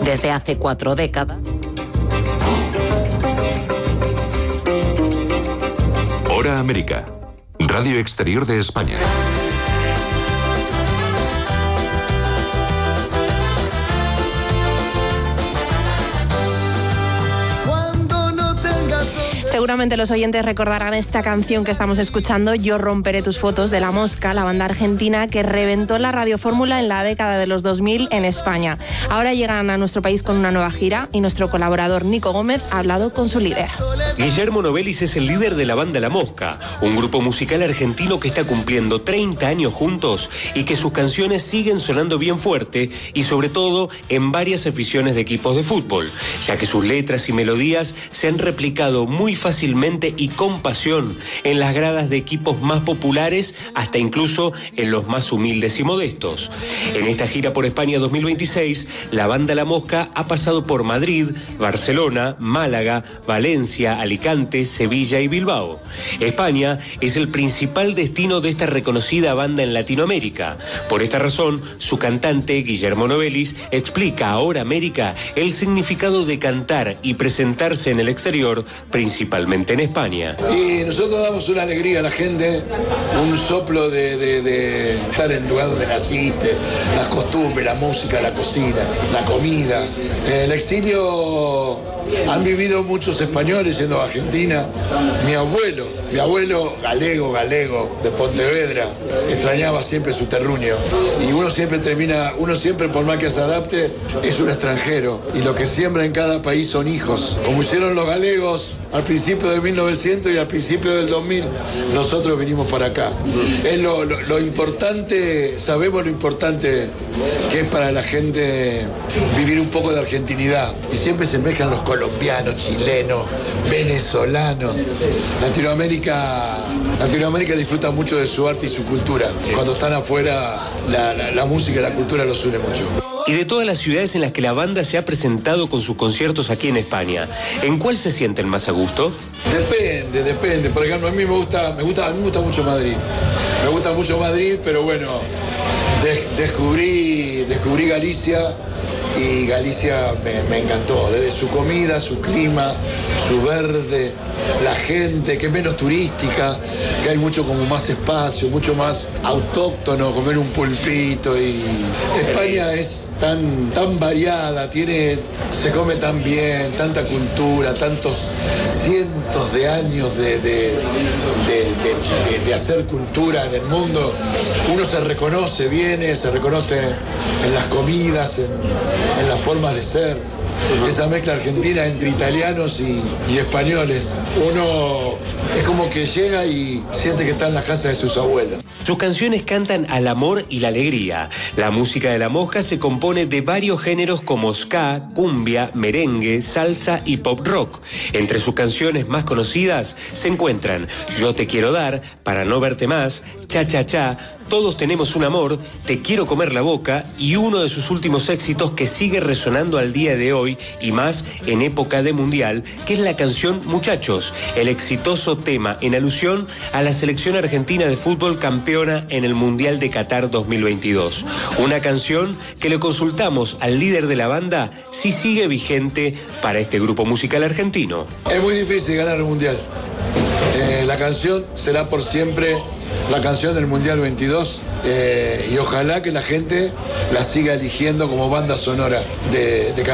desde hace 4 décadas. Hora América, Radio Exterior de España. Seguramente los oyentes recordarán esta canción que estamos escuchando, Yo romperé tus fotos, de La Mosca, la banda argentina que reventó la radiofórmula en la década de los 2000 en España. Ahora llegan a nuestro país con una nueva gira y nuestro colaborador Nico Gómez ha hablado con su líder. Guillermo Novelis es el líder de la banda La Mosca, un grupo musical argentino que está cumpliendo 30 años juntos y que sus canciones siguen sonando bien fuerte y sobre todo en varias aficiones de equipos de fútbol, ya que sus letras y melodías se han replicado muy fácilmente y con pasión en las gradas de equipos más populares, hasta incluso en los más humildes y modestos. En esta gira por España 2026, la banda La Mosca ha pasado por Madrid, Barcelona, Málaga, Valencia, Alicante, Sevilla y Bilbao. España es el principal destino de esta reconocida banda en Latinoamérica. Por esta razón, su cantante, Guillermo Novelis, explica a Hora América el significado de cantar y presentarse en el exterior, principalmente en España. Y nosotros damos una alegría a la gente, un soplo de estar en el lugar donde naciste, las costumbres, la música, la cocina, la comida. El exilio han vivido muchos españoles yendo a Argentina. Mi abuelo galego de Pontevedra, extrañaba siempre su terruño. Y uno siempre por más que se adapte, es un extranjero. Y lo que siembra en cada país son hijos. Como hicieron los galegos al principio de 1900 y al principio del 2000, nosotros vinimos para acá. Es lo importante, sabemos lo importante que es para la gente vivir un poco de argentinidad. Y siempre se mezclan los colombianos, chilenos, venezolanos. Latinoamérica disfruta mucho de su arte y su cultura. Cuando están afuera, la música y la cultura los une mucho. Y de todas las ciudades en las que la banda se ha presentado con sus conciertos aquí en España, ¿en cuál se sienten más a gusto? Depende. Por ejemplo, a mí me gusta mucho Madrid. Me gusta mucho Madrid, pero bueno, descubrí Galicia. Y Galicia me encantó, desde su comida, su clima, su verde, la gente, que es menos turística, que hay mucho como más espacio, mucho más autóctono, comer un pulpito. Y España es tan variada, se come tan bien, tanta cultura, tantos cientos de años de hacer cultura en el mundo. Uno se reconoce en las comidas, en las formas de ser. Esa mezcla argentina entre italianos y españoles. Uno es como que llega y siente que está en la casa de sus abuelos. Sus canciones cantan al amor y la alegría. La música de La Mosca se compone de varios géneros como ska, cumbia, merengue, salsa y pop rock. Entre sus canciones más conocidas se encuentran Yo te quiero dar, Para no verte más, Cha cha cha, Todos tenemos un amor, Te quiero comer la boca y uno de sus últimos éxitos que sigue resonando al día de hoy y más en época de mundial, que es la canción Muchachos, el exitoso tema en alusión a la selección argentina de fútbol campeona en el Mundial de Qatar 2022. Una canción que le consultamos al líder de la banda si sigue vigente para este grupo musical argentino. Es muy difícil ganar un mundial. La canción será por siempre la canción del Mundial 22 y ojalá que la gente la siga eligiendo como banda sonora de